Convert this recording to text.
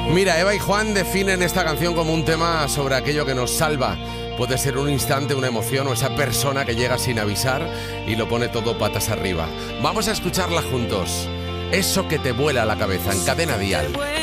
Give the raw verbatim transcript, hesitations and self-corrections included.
Mira, Eva y Juan definen esta canción como un tema sobre aquello que nos salva. Puede ser un instante, una emoción o esa persona que llega sin avisar y lo pone todo patas arriba. Vamos a escucharla juntos. Eso que te vuela la cabeza en Cadena Dial.